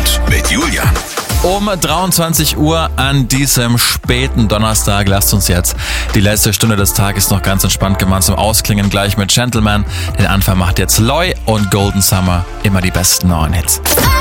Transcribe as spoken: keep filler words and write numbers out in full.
Abend mit Julian. Um dreiundzwanzig Uhr an diesem späten Donnerstag. Lasst uns jetzt die letzte Stunde des Tages noch ganz entspannt gemeinsam ausklingen. Gleich mit Gentleman. Den Anfang macht jetzt Loy und Golden Summer. Immer die besten neuen Hits.